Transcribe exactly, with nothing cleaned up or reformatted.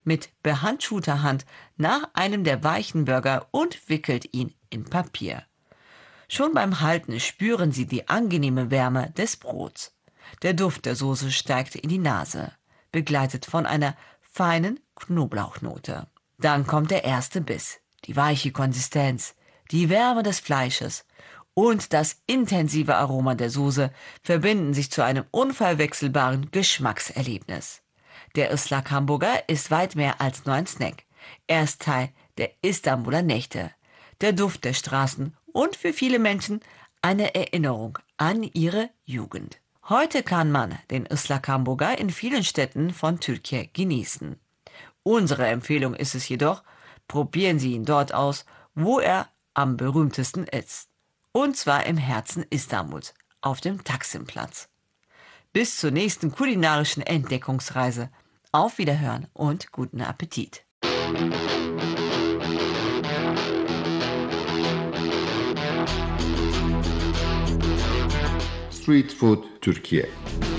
mit behandschuhter Hand nach einem der weichen Burger und wickelt ihn in Papier. Schon beim Halten spüren Sie die angenehme Wärme des Brots. Der Duft der Soße steigt in die Nase, begleitet von einer feinen Knoblauchnote. Dann kommt der erste Biss, die weiche Konsistenz, die Wärme des Fleisches und das intensive Aroma der Soße verbinden sich zu einem unverwechselbaren Geschmackserlebnis. Der Islak Hamburger ist weit mehr als nur ein Snack. Er ist Teil der Istanbuler Nächte, der Duft der Straßen und für viele Menschen eine Erinnerung an ihre Jugend. Heute kann man den Islak Hamburger in vielen Städten von Türkei genießen. Unsere Empfehlung ist es jedoch, probieren Sie ihn dort aus, wo er am berühmtesten ist. Und zwar im Herzen Istanbuls, auf dem Taksimplatz. Bis zur nächsten kulinarischen Entdeckungsreise. Auf Wiederhören und guten Appetit. Street Food Türkiye.